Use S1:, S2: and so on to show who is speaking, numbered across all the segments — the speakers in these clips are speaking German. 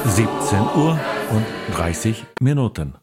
S1: 17 Uhr und 30 Minuten.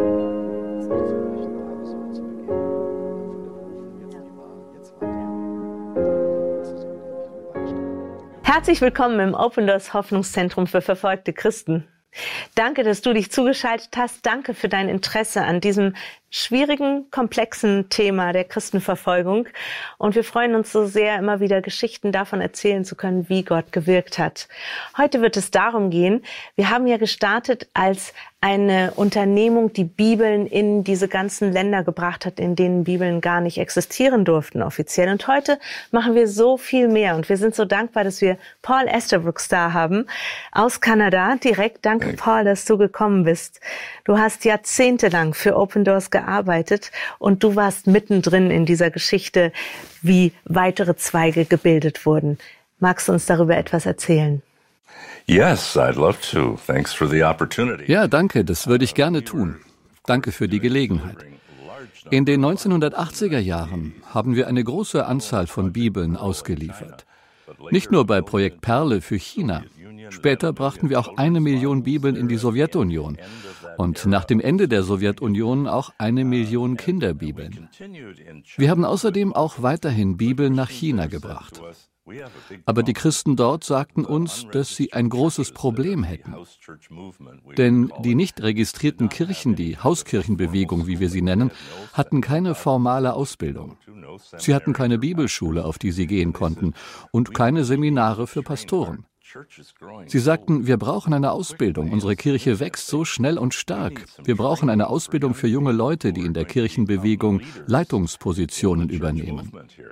S2: Herzlich willkommen im Open Doors Hoffnungszentrum für verfolgte Christen. Danke, dass du dich zugeschaltet hast. Danke für dein Interesse an diesem schwierigen, komplexen Thema der Christenverfolgung. Und wir freuen uns so sehr, immer wieder Geschichten davon erzählen zu können, wie Gott gewirkt hat. Heute wird es darum gehen, wir haben ja gestartet als eine Unternehmung, die Bibeln in diese ganzen Länder gebracht hat, in denen Bibeln gar nicht existieren durften offiziell. Und heute machen wir so viel mehr. Und wir sind so dankbar, dass wir Paul Estabrooks da haben aus Kanada. Direkt danke, Paul, dass du gekommen bist. Du hast jahrzehntelang für Open Doors gearbeitet und du warst mittendrin in dieser Geschichte, wie weitere Zweige gebildet wurden. Magst du uns darüber etwas erzählen?
S3: Yes, I'd love to. Thanks for the opportunity.
S4: Ja, danke, das würde ich gerne tun. Danke für die Gelegenheit. In den 1980er Jahren haben wir eine große Anzahl von Bibeln ausgeliefert. Nicht nur bei Projekt Perle für China. Später brachten wir auch 1 Million Bibeln in die Sowjetunion und nach dem Ende der Sowjetunion auch 1 Million Kinderbibeln. Wir haben außerdem auch weiterhin Bibeln nach China gebracht. Aber die Christen dort sagten uns, dass sie ein großes Problem hätten. Denn die nicht registrierten Kirchen, die Hauskirchenbewegung, wie wir sie nennen, hatten keine formale Ausbildung. Sie hatten keine Bibelschule, auf die sie gehen konnten, und keine Seminare für Pastoren. Sie sagten, wir brauchen eine Ausbildung. Unsere Kirche wächst so schnell und stark. Wir brauchen eine Ausbildung für junge Leute, die in der Kirchenbewegung Leitungspositionen übernehmen.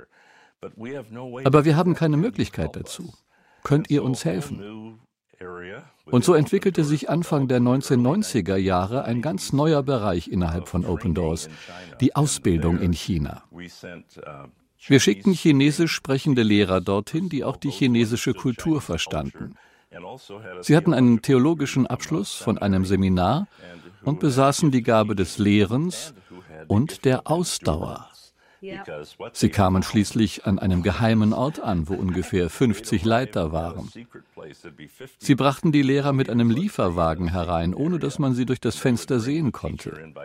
S4: Aber wir haben keine Möglichkeit dazu. Könnt ihr uns helfen? Und so entwickelte sich Anfang der 1990er Jahre ein ganz neuer Bereich innerhalb von Open Doors, die Ausbildung in China. Wir schickten chinesisch sprechende Lehrer dorthin, die auch die chinesische Kultur verstanden. Sie hatten einen theologischen Abschluss von einem Seminar und besaßen die Gabe des Lehrens und der Ausdauer. Sie kamen schließlich an einem geheimen Ort an, wo ungefähr 50 Leiter waren. Sie brachten die Lehrer mit einem Lieferwagen herein, ohne dass man sie durch das Fenster sehen konnte.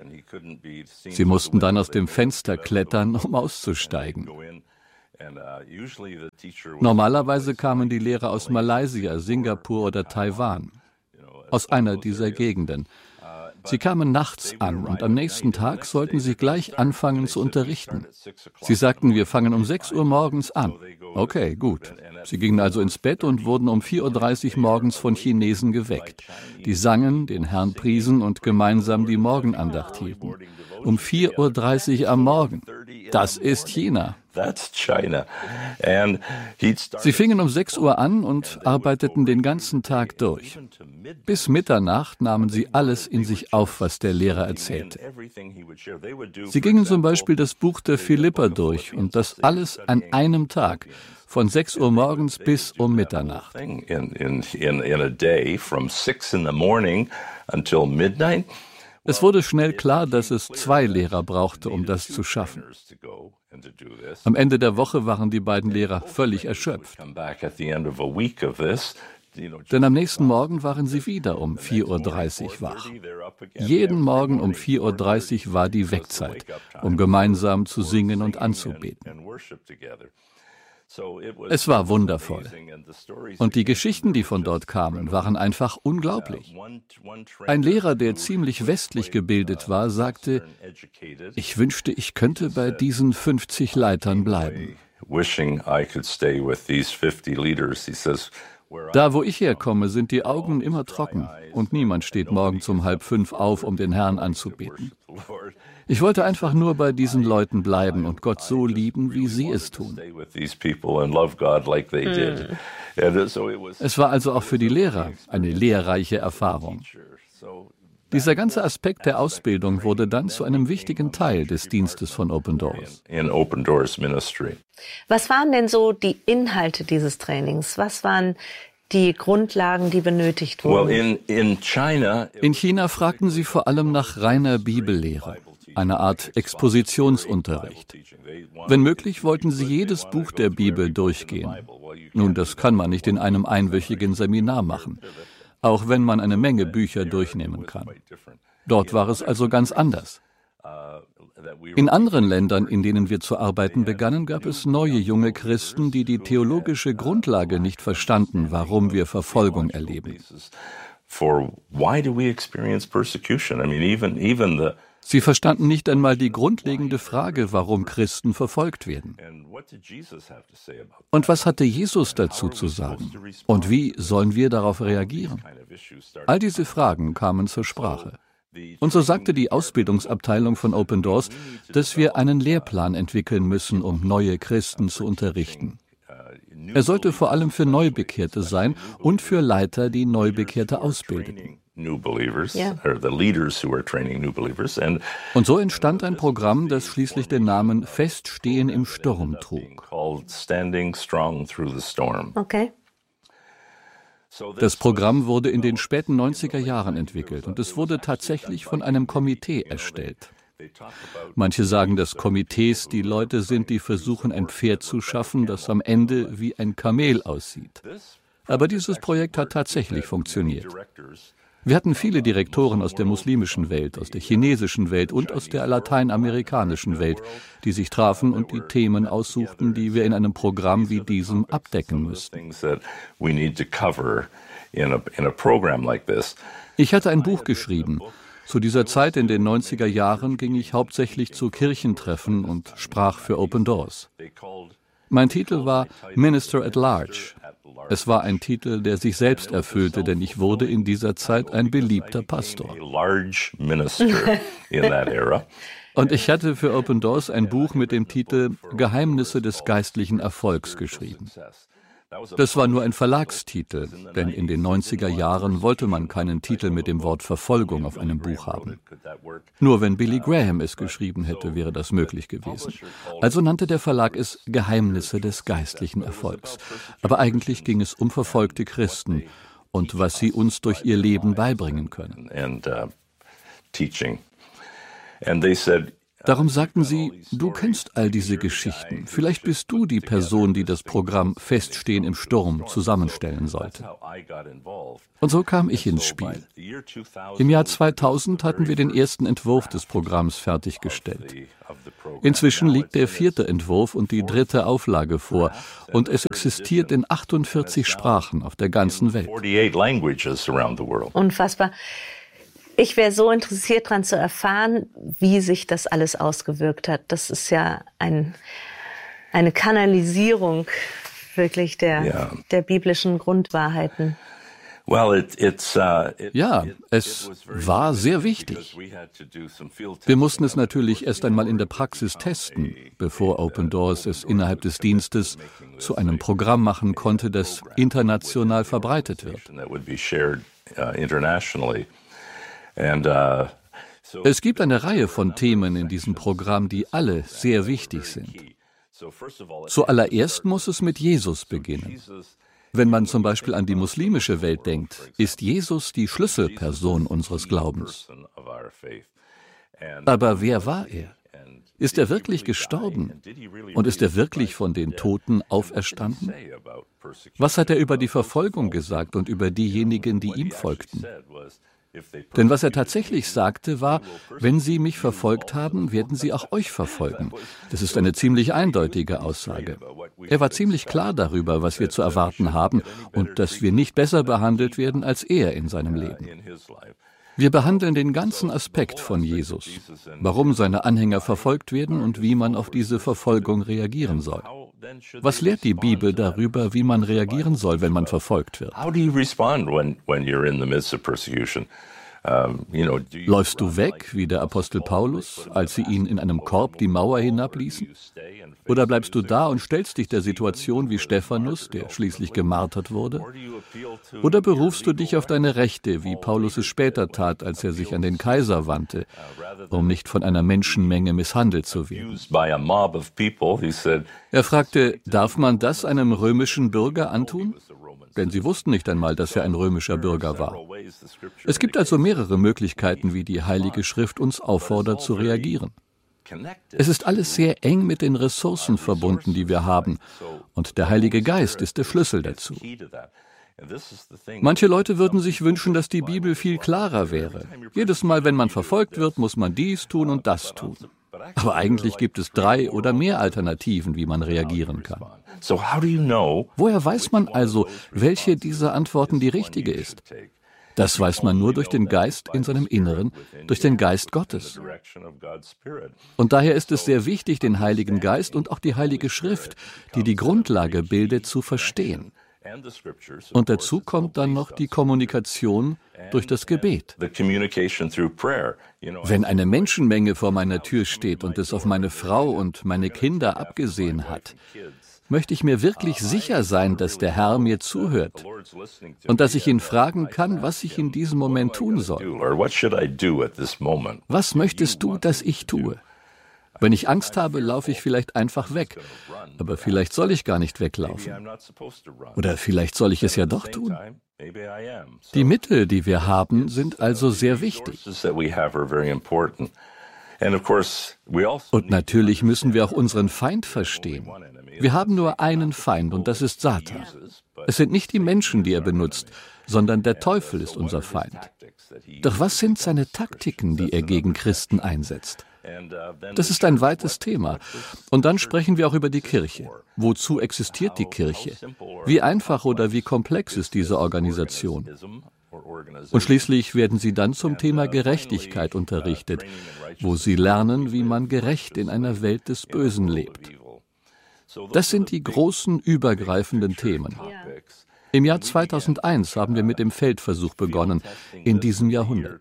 S4: Sie mussten dann aus dem Fenster klettern, um auszusteigen. Normalerweise kamen die Lehrer aus Malaysia, Singapur oder Taiwan, aus einer dieser Gegenden. Sie kamen nachts an und am nächsten Tag sollten sie gleich anfangen zu unterrichten. Sie sagten, wir fangen um 6 Uhr morgens an. Okay, gut. Sie gingen also ins Bett und wurden um 4.30 Uhr morgens von Chinesen geweckt. Die sangen, den Herrn priesen und gemeinsam die Morgenandacht hielten. Um 4.30 Uhr am Morgen. Das ist China. Sie fingen um 6 Uhr an und arbeiteten den ganzen Tag durch. Bis Mitternacht nahmen sie alles in sich auf, was der Lehrer erzählte. Sie gingen zum Beispiel das Buch der Philipper durch und das alles an einem Tag, von 6 Uhr morgens bis um Mitternacht. Es wurde schnell klar, dass es 2 Lehrer brauchte, um das zu schaffen. Am Ende der Woche waren die beiden Lehrer völlig erschöpft. Denn am nächsten Morgen waren sie wieder um 4.30 Uhr wach. Jeden Morgen um 4.30 Uhr war die Weckzeit, um gemeinsam zu singen und anzubeten. Es war wundervoll. Und die Geschichten, die von dort kamen, waren einfach unglaublich. Ein Lehrer, der ziemlich westlich gebildet war, sagte, ich wünschte, ich könnte bei diesen 50 Leitern bleiben. Da, wo ich herkomme, sind die Augen immer trocken und niemand steht morgens um 4:30 auf, um den Herrn anzubeten. Ich wollte einfach nur bei diesen Leuten bleiben und Gott so lieben, wie sie es tun. Es war also auch für die Lehrer eine lehrreiche Erfahrung. Dieser ganze Aspekt der Ausbildung wurde dann zu einem wichtigen Teil des Dienstes von Open Doors.
S2: Was waren denn so die Inhalte dieses Trainings? Was waren die Grundlagen, die benötigt wurden?
S4: In China fragten sie vor allem nach reiner Bibellehre, eine Art Expositionsunterricht. Wenn möglich, wollten sie jedes Buch der Bibel durchgehen. Nun, das kann man nicht in einem einwöchigen Seminar machen. auch wenn man eine Menge Bücher durchnehmen kann. Dort war es also ganz anders. In anderen Ländern, in denen wir zu arbeiten begannen, gab es neue junge Christen, die die theologische Grundlage nicht verstanden, warum wir Verfolgung erleben. Sie verstanden nicht einmal die grundlegende Frage, warum Christen verfolgt werden. Und was hatte Jesus dazu zu sagen? Und wie sollen wir darauf reagieren? All diese Fragen kamen zur Sprache. Und so sagte die Ausbildungsabteilung von Open Doors, dass wir einen Lehrplan entwickeln müssen, um neue Christen zu unterrichten. Er sollte vor allem für Neubekehrte sein und für Leiter, die Neubekehrte ausbildeten. Und so entstand ein Programm, das schließlich den Namen Feststehen im Sturm trug.
S2: Okay.
S4: Das Programm wurde in den späten 90er Jahren entwickelt und es wurde tatsächlich von einem Komitee erstellt. Manche sagen, dass Komitees die Leute sind, die versuchen, ein Pferd zu schaffen, das am Ende wie ein Kamel aussieht. Aber dieses Projekt hat tatsächlich funktioniert. Wir hatten viele Direktoren aus der muslimischen Welt, aus der chinesischen Welt und aus der lateinamerikanischen Welt, die sich trafen und die Themen aussuchten, die wir in einem Programm wie diesem abdecken müssten. Ich hatte ein Buch geschrieben. Zu dieser Zeit in den 90er Jahren ging ich hauptsächlich zu Kirchentreffen und sprach für Open Doors. Mein Titel war Minister at Large. Es war ein Titel, der sich selbst erfüllte, denn ich wurde in dieser Zeit ein beliebter Pastor. Und ich hatte für Open Doors ein Buch mit dem Titel Geheimnisse des geistlichen Erfolgs geschrieben. Das war nur ein Verlagstitel, denn in den 90er Jahren wollte man keinen Titel mit dem Wort Verfolgung auf einem Buch haben. Nur wenn Billy Graham es geschrieben hätte, wäre das möglich gewesen. Also nannte der Verlag es Geheimnisse des geistlichen Erfolgs. Aber eigentlich ging es um verfolgte Christen und was sie uns durch ihr Leben beibringen können. Darum sagten sie, du kennst all diese Geschichten. Vielleicht bist du die Person, die das Programm Feststehen im Sturm zusammenstellen sollte. Und so kam ich ins Spiel. Im Jahr 2000 hatten wir den ersten Entwurf des Programms fertiggestellt. Inzwischen liegt der 4. Entwurf und die 3. Auflage vor. Und es existiert in 48 Sprachen auf der ganzen Welt.
S2: Unfassbar. Ich wäre so interessiert daran zu erfahren, wie sich das alles ausgewirkt hat. Das ist ja eine Kanalisierung wirklich der biblischen Grundwahrheiten.
S4: Ja, es war sehr wichtig. Wir mussten es natürlich erst einmal in der Praxis testen, bevor Open Doors es innerhalb des Dienstes zu einem Programm machen konnte, das international verbreitet wird. Es gibt eine Reihe von Themen in diesem Programm, die alle sehr wichtig sind. Zuallererst muss es mit Jesus beginnen. Wenn man zum Beispiel an die muslimische Welt denkt, ist Jesus die Schlüsselperson unseres Glaubens. Aber wer war er? Ist er wirklich gestorben? Und ist er wirklich von den Toten auferstanden? Was hat er über die Verfolgung gesagt und über diejenigen, die ihm folgten? Denn was er tatsächlich sagte, war, wenn Sie mich verfolgt haben, werden Sie auch euch verfolgen. Das ist eine ziemlich eindeutige Aussage. Er war ziemlich klar darüber, was wir zu erwarten haben und dass wir nicht besser behandelt werden als er in seinem Leben. Wir behandeln den ganzen Aspekt von Jesus, warum seine Anhänger verfolgt werden und wie man auf diese Verfolgung reagieren soll. Was lehrt die Bibel darüber, wie man reagieren soll, wenn man verfolgt wird? Läufst du weg, wie der Apostel Paulus, als sie ihn in einem Korb die Mauer hinabließen? Oder bleibst du da und stellst dich der Situation wie Stephanus, der schließlich gemartert wurde? Oder berufst du dich auf deine Rechte, wie Paulus es später tat, als er sich an den Kaiser wandte, um nicht von einer Menschenmenge misshandelt zu werden? Er fragte, darf man das einem römischen Bürger antun? Denn sie wussten nicht einmal, dass er ein römischer Bürger war. Es gibt also mehrere Möglichkeiten, wie die Heilige Schrift uns auffordert zu reagieren. Es ist alles sehr eng mit den Ressourcen verbunden, die wir haben, und der Heilige Geist ist der Schlüssel dazu. Manche Leute würden sich wünschen, dass die Bibel viel klarer wäre. Jedes Mal, wenn man verfolgt wird, muss man dies tun und das tun. Aber eigentlich gibt es 3 oder mehr Alternativen, wie man reagieren kann. Woher weiß man also, welche dieser Antworten die richtige ist? Das weiß man nur durch den Geist in seinem Inneren, durch den Geist Gottes. Und daher ist es sehr wichtig, den Heiligen Geist und auch die Heilige Schrift, die die Grundlage bildet, zu verstehen. Und dazu kommt dann noch die Kommunikation durch das Gebet. Wenn eine Menschenmenge vor meiner Tür steht und es auf meine Frau und meine Kinder abgesehen hat, möchte ich mir wirklich sicher sein, dass der Herr mir zuhört und dass ich ihn fragen kann, was ich in diesem Moment tun soll. Was möchtest du, dass ich tue? Wenn ich Angst habe, laufe ich vielleicht einfach weg. Aber vielleicht soll ich gar nicht weglaufen. Oder vielleicht soll ich es ja doch tun. Die Mittel, die wir haben, sind also sehr wichtig. Und natürlich müssen wir auch unseren Feind verstehen. Wir haben nur einen Feind und das ist Satan. Es sind nicht die Menschen, die er benutzt, sondern der Teufel ist unser Feind. Doch was sind seine Taktiken, die er gegen Christen einsetzt? Das ist ein weites Thema. Und dann sprechen wir auch über die Kirche. Wozu existiert die Kirche? Wie einfach oder wie komplex ist diese Organisation? Und schließlich werden sie dann zum Thema Gerechtigkeit unterrichtet, wo sie lernen, wie man gerecht in einer Welt des Bösen lebt. Das sind die großen, übergreifenden Themen. Im Jahr 2001 haben wir mit dem Feldversuch begonnen, in diesem Jahrhundert.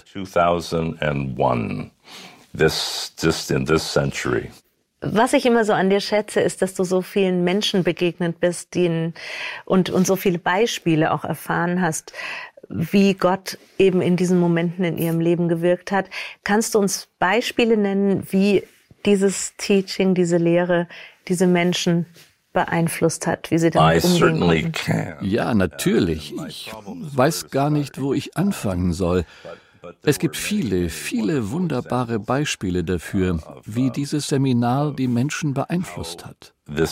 S2: Was ich immer so an dir schätze, ist, dass du so vielen Menschen begegnet bist, und so viele Beispiele auch erfahren hast, wie Gott eben in diesen Momenten in ihrem Leben gewirkt hat. Kannst du uns Beispiele nennen, wie dieses Teaching, diese Lehre, diese Menschen beeinflusst hat, wie sie damit umgehen konnten?
S4: Ja, natürlich. Ich weiß gar nicht, wo ich anfangen soll. Es gibt viele, viele wunderbare Beispiele dafür, wie dieses Seminar die Menschen beeinflusst hat.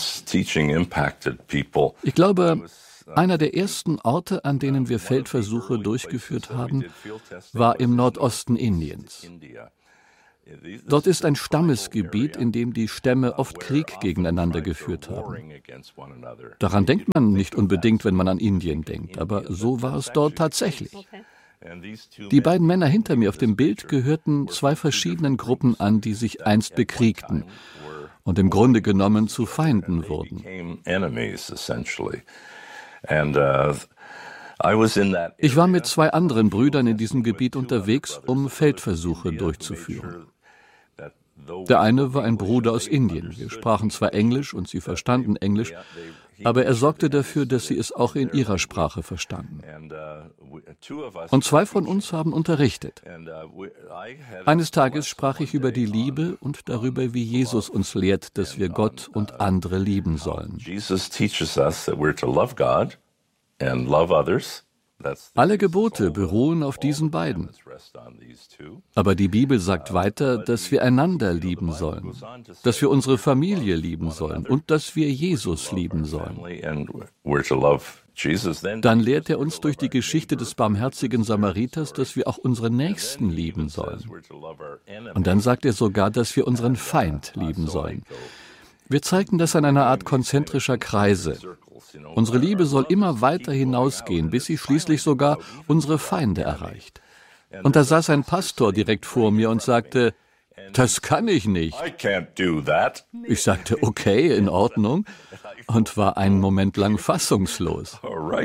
S4: Ich glaube, einer der ersten Orte, an denen wir Feldversuche durchgeführt haben, war im Nordosten Indiens. Dort ist ein Stammesgebiet, in dem die Stämme oft Krieg gegeneinander geführt haben. Daran denkt man nicht unbedingt, wenn man an Indien denkt, aber so war es dort tatsächlich. Die beiden Männer hinter mir auf dem Bild gehörten 2 verschiedenen Gruppen an, die sich einst bekriegten und im Grunde genommen zu Feinden wurden. Ich war mit 2 anderen Brüdern in diesem Gebiet unterwegs, um Feldversuche durchzuführen. Der eine war ein Bruder aus Indien. Wir sprachen zwar Englisch und sie verstanden Englisch, aber er sorgte dafür, dass sie es auch in ihrer Sprache verstanden. Und 2 von uns haben unterrichtet. Eines Tages sprach ich über die Liebe und darüber, wie Jesus uns lehrt, dass wir Gott und andere lieben sollen. Alle Gebote beruhen auf diesen beiden. Aber die Bibel sagt weiter, dass wir einander lieben sollen, dass wir unsere Familie lieben sollen und dass wir Jesus lieben sollen. Dann lehrt er uns durch die Geschichte des barmherzigen Samariters, dass wir auch unseren Nächsten lieben sollen. Und dann sagt er sogar, dass wir unseren Feind lieben sollen. Wir zeigten das an einer Art konzentrischer Kreise. Unsere Liebe soll immer weiter hinausgehen, bis sie schließlich sogar unsere Feinde erreicht. Und da saß ein Pastor direkt vor mir und sagte, das kann ich nicht. Ich sagte, okay, in Ordnung, und war einen Moment lang fassungslos.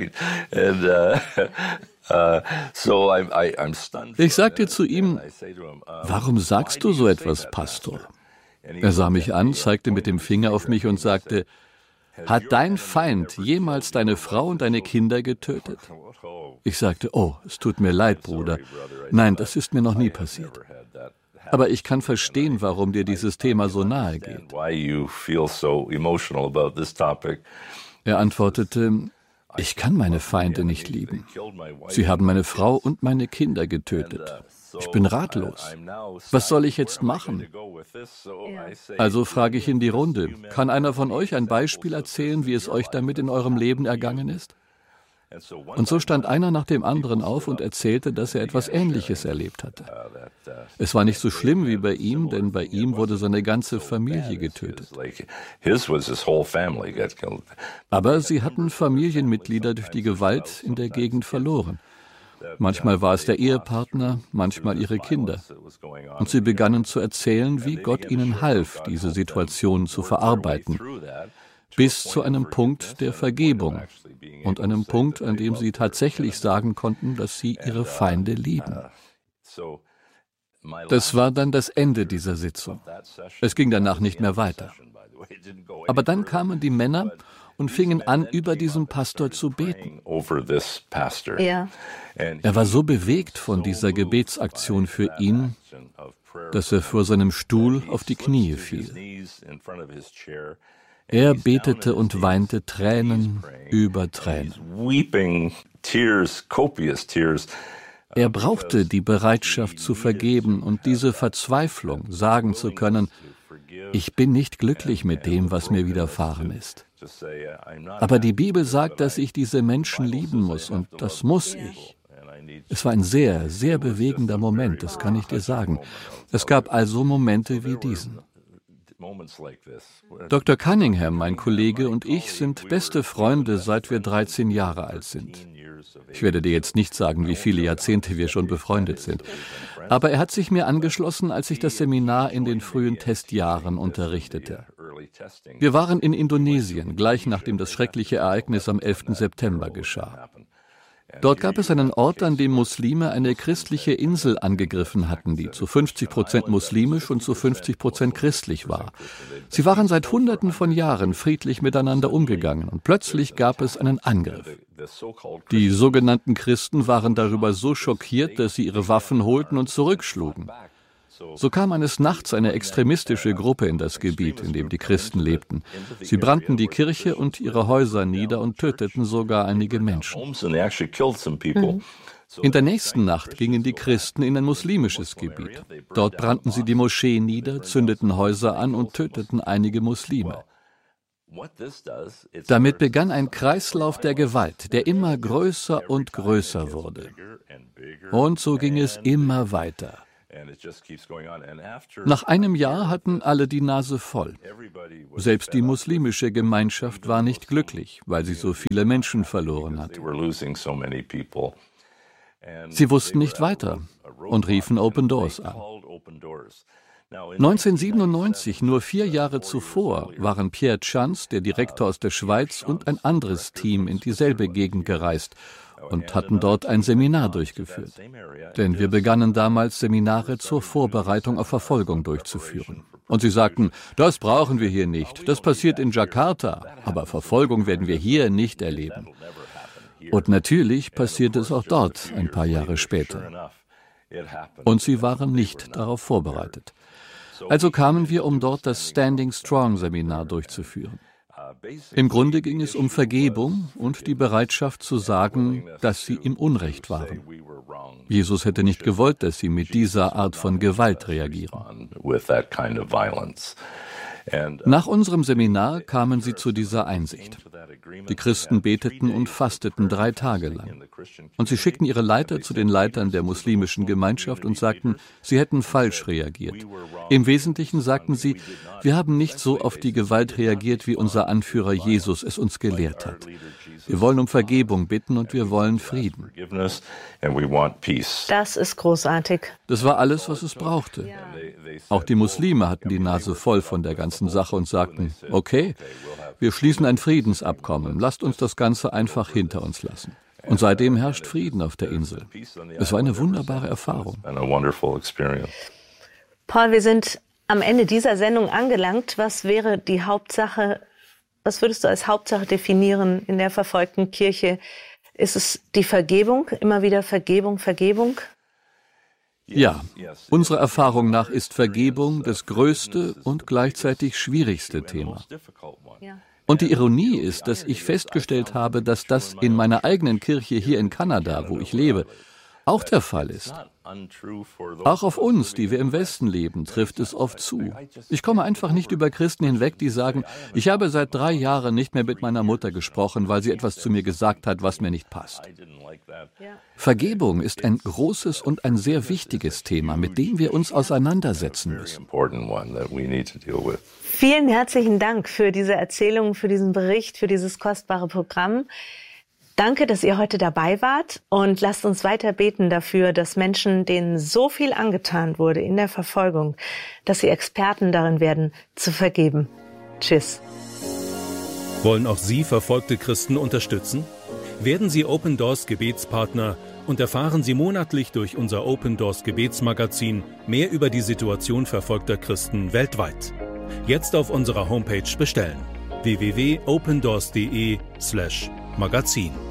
S4: Ich sagte zu ihm, warum sagst du so etwas, Pastor? Er sah mich an, zeigte mit dem Finger auf mich und sagte, hat dein Feind jemals deine Frau und deine Kinder getötet? Ich sagte, oh, es tut mir leid, Bruder. Nein, das ist mir noch nie passiert. Aber ich kann verstehen, warum dir dieses Thema so nahe geht. Er antwortete, ich kann meine Feinde nicht lieben. Sie haben meine Frau und meine Kinder getötet. Ich bin ratlos. Was soll ich jetzt machen? Also frage ich in die Runde, kann einer von euch ein Beispiel erzählen, wie es euch damit in eurem Leben ergangen ist? Und so stand einer nach dem anderen auf und erzählte, dass er etwas Ähnliches erlebt hatte. Es war nicht so schlimm wie bei ihm, denn bei ihm wurde seine ganze Familie getötet. Aber sie hatten Familienmitglieder durch die Gewalt in der Gegend verloren. Manchmal war es der Ehepartner, manchmal ihre Kinder. Und sie begannen zu erzählen, wie Gott ihnen half, diese Situation zu verarbeiten, bis zu einem Punkt der Vergebung und einem Punkt, an dem sie tatsächlich sagen konnten, dass sie ihre Feinde lieben. Das war dann das Ende dieser Sitzung. Es ging danach nicht mehr weiter. Aber dann kamen die Männer und fingen an, über diesen Pastor zu beten.
S2: Ja.
S4: Er war so bewegt von dieser Gebetsaktion für ihn, dass er vor seinem Stuhl auf die Knie fiel. Er betete und weinte Tränen über Tränen. Er brauchte die Bereitschaft zu vergeben und diese Verzweiflung, sagen zu können, ich bin nicht glücklich mit dem, was mir widerfahren ist. Aber die Bibel sagt, dass ich diese Menschen lieben muss, und das muss ich. Es war ein sehr, sehr bewegender Moment, das kann ich dir sagen. Es gab also Momente wie diesen. Dr. Cunningham, mein Kollege, und ich sind beste Freunde, seit wir 13 Jahre alt sind. Ich werde dir jetzt nicht sagen, wie viele Jahrzehnte wir schon befreundet sind. Aber er hat sich mir angeschlossen, als ich das Seminar in den frühen Testjahren unterrichtete. Wir waren in Indonesien, gleich nachdem das schreckliche Ereignis am 11. September geschah. Dort gab es einen Ort, an dem Muslime eine christliche Insel angegriffen hatten, die zu 50% muslimisch und zu 50% christlich war. Sie waren seit Hunderten von Jahren friedlich miteinander umgegangen und plötzlich gab es einen Angriff. Die sogenannten Christen waren darüber so schockiert, dass sie ihre Waffen holten und zurückschlugen. So kam eines Nachts eine extremistische Gruppe in das Gebiet, in dem die Christen lebten. Sie brannten die Kirche und ihre Häuser nieder und töteten sogar einige Menschen. In der nächsten Nacht gingen die Christen in ein muslimisches Gebiet. Dort brannten sie die Moschee nieder, zündeten Häuser an und töteten einige Muslime. Damit begann ein Kreislauf der Gewalt, der immer größer und größer wurde. Und so ging es immer weiter. Nach einem Jahr hatten alle die Nase voll. Selbst die muslimische Gemeinschaft war nicht glücklich, weil sie so viele Menschen verloren hatte. Sie wussten nicht weiter und riefen Open Doors an. 1997, nur 4 Jahre zuvor, waren Pierre Chance, der Direktor aus der Schweiz, und ein anderes Team in dieselbe Gegend gereist und hatten dort ein Seminar durchgeführt. Denn wir begannen damals, Seminare zur Vorbereitung auf Verfolgung durchzuführen. Und sie sagten, das brauchen wir hier nicht, das passiert in Jakarta, aber Verfolgung werden wir hier nicht erleben. Und natürlich passierte es auch dort ein paar Jahre später. Und sie waren nicht darauf vorbereitet. Also kamen wir, um dort das Standing Strong Seminar durchzuführen. Im Grunde ging es um Vergebung und die Bereitschaft zu sagen, dass sie im Unrecht waren. Jesus hätte nicht gewollt, dass sie mit dieser Art von Gewalt reagieren. Nach unserem Seminar kamen sie zu dieser Einsicht. Die Christen beteten und fasteten 3 Tage lang. Und sie schickten ihre Leiter zu den Leitern der muslimischen Gemeinschaft und sagten, sie hätten falsch reagiert. Im Wesentlichen sagten sie, wir haben nicht so auf die Gewalt reagiert, wie unser Anführer Jesus es uns gelehrt hat. Wir wollen um Vergebung bitten und wir wollen Frieden.
S2: Das ist großartig.
S4: Das war alles, was es brauchte. Auch die Muslime hatten die Nase voll von der ganzen Sache und sagten, okay, wir schließen ein Friedensabkommen, lasst uns das Ganze einfach hinter uns lassen. Und seitdem herrscht Frieden auf der Insel. Es war eine wunderbare Erfahrung.
S2: Paul, wir sind am Ende dieser Sendung angelangt. Was wäre die Hauptsache, was würdest du als Hauptsache definieren in der verfolgten Kirche? Ist es die Vergebung, immer wieder Vergebung, Vergebung?
S4: Ja, unserer Erfahrung nach ist Vergebung das größte und gleichzeitig schwierigste Thema. Und die Ironie ist, dass ich festgestellt habe, dass das in meiner eigenen Kirche hier in Kanada, wo ich lebe, auch der Fall ist. Auch auf uns, die wir im Westen leben, trifft es oft zu. Ich komme einfach nicht über Christen hinweg, die sagen, ich habe seit 3 Jahren nicht mehr mit meiner Mutter gesprochen, weil sie etwas zu mir gesagt hat, was mir nicht passt. Vergebung ist ein großes und ein sehr wichtiges Thema, mit dem wir uns auseinandersetzen müssen.
S2: Vielen herzlichen Dank für diese Erzählung, für diesen Bericht, für dieses kostbare Programm. Danke, dass ihr heute dabei wart und lasst uns weiter beten dafür, dass Menschen, denen so viel angetan wurde in der Verfolgung, dass sie Experten darin werden, zu vergeben. Tschüss.
S5: Wollen auch Sie verfolgte Christen unterstützen? Werden Sie Open Doors Gebetspartner und erfahren Sie monatlich durch unser Open Doors Gebetsmagazin mehr über die Situation verfolgter Christen weltweit. Jetzt auf unserer Homepage bestellen: www.opendoors.de/magazin.